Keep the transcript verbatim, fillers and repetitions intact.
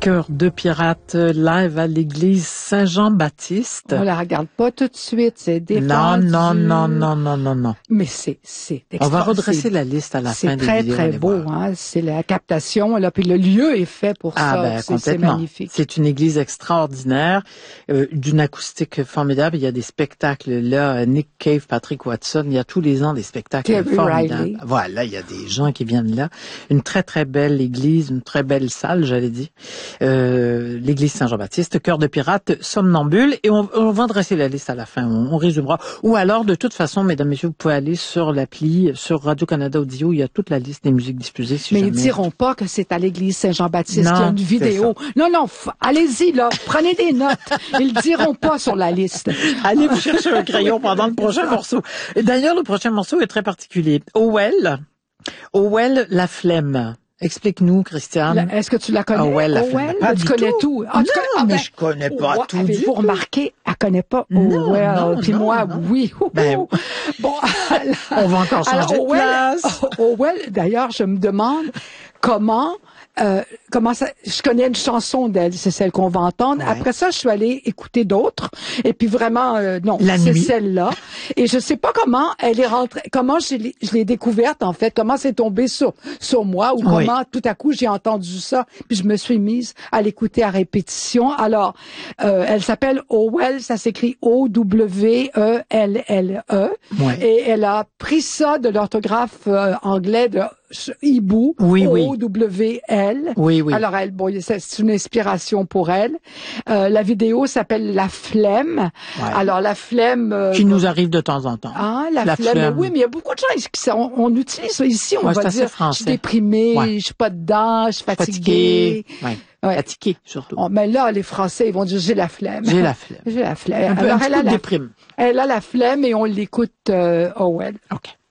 Cœur de pirate live à l'église Saint-Jean-Baptiste. On la regarde pas tout de suite, c'est défendu. Non, non, non, non, non, non, non. Mais c'est, c'est On va redresser la liste à la fin des vidéos. C'est très, très beau, hein. C'est la captation, là. Puis le lieu est fait pour ah, ça. Ben, c'est, complètement. c'est magnifique. C'est une église extraordinaire, euh, d'une acoustique formidable. Il y a des spectacles là. Nick Cave, Patrick Watson. Il y a tous les ans des spectacles Terry formidables. Riley. Voilà, il y a des gens qui viennent là. Une très, très belle église, une très belle salle, j'allais dire. Euh, l'église Saint-Jean-Baptiste, Cœur de pirate, somnambule, et on, on va dresser la liste à la fin, on, on résumera. Ou alors, de toute façon, mesdames, messieurs, vous pouvez aller sur l'appli, sur Radio-Canada Audio, il y a toute la liste des musiques diffusées. Si Mais jamais... ils diront pas que c'est à l'église Saint-Jean-Baptiste qu'il y a une Non, vidéo. Non, non, f- allez-y, là, prenez des notes. Ils diront pas sur la liste. Allez vous chercher un crayon pendant le prochain morceau. Et d'ailleurs, le prochain morceau est très particulier. Howell, Howell, la flemme. Explique-nous, Christiane. La, est-ce que tu la connais? Howell, la flemme. Pas tu du connais tout. tout. Ah, non, tu connais, ah, mais ben, je connais pas oh, tout avez-vous du tout. remarqué, elle connaît pas Non, Howell. non, Puis non, moi, non. oui. Ben, bon, alors, on va encore changer alors, de Howell, place. Howell, d'ailleurs, je me demande comment... Euh, comment ça, je connais une chanson d'elle, c'est celle qu'on va entendre. Ouais. Après ça, je suis allée écouter d'autres. Et puis vraiment, euh, non, La c'est nuit. celle-là. Et je sais pas comment elle est rentrée, comment je l'ai, je l'ai découverte, en fait, comment c'est tombé sur, sur moi, ou Oui. comment tout à coup j'ai entendu ça, puis je me suis mise à l'écouter à répétition. Alors, euh, elle s'appelle Howell, ça s'écrit O W E L L E. Ouais. Et elle a pris ça de l'orthographe euh, anglais de hibou, Oui, oui. O W L. Oui, oui. Alors, elle, bon, c'est c'est une inspiration pour elle. Euh, la vidéo s'appelle La Flemme. Ouais. Alors, La Flemme... Euh, Qui nous arrive de temps en temps. Ah, la, La flemme. flemme. Oui, mais il y a beaucoup de gens qui sont, on utilise ça ici, on Ouais, va c'est assez dire, je français. suis déprimée, Ouais. je suis pas dedans, je suis fatiguée. Fatigué. Ouais. Ouais. Fatigué, surtout. Oh, mais là, les Français, ils vont dire, j'ai la flemme. J'ai la flemme. J'ai la flemme. Un peu, Alors, un petit elle coup a de la, déprime. elle a la flemme et on l'écoute, euh, Howell. OK.